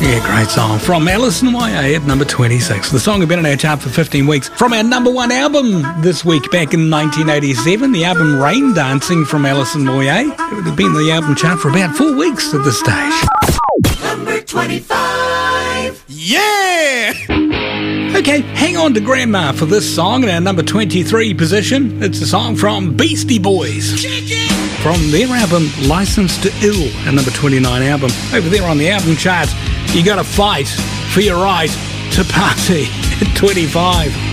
Yeah, great song from Alison Moyet at number 26. The song had been in our chart for 15 weeks. From our number one album this week back in 1987, the album Rain Dancing from Alison Moyet. It would have been in the album chart for about 4 weeks at this stage. Number 25. Yeah! Okay, hang on to Grandma for this song in our number 23 position. It's a song from Beastie Boys. From their album Licensed to Ill, our number 29 album. Over there on the album charts, you gotta fight for your right to party at 25.